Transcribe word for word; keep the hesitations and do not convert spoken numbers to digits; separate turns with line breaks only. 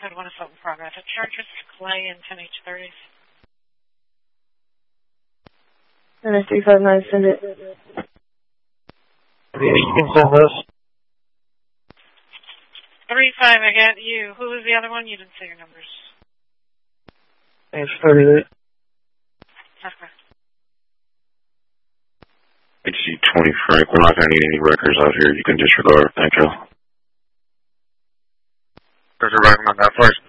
code one assault in progress. At Charges, Clay, and ten H thirties.
And a three five nine, send it.
Okay, you can send this.
three five, I got you. Who was the other one? You didn't say your numbers.
H thirty-eight.
Okay.
H C twenty, Frank. We're not going to need any records out here. You can disregard. Thank you.
Disregarding on that first.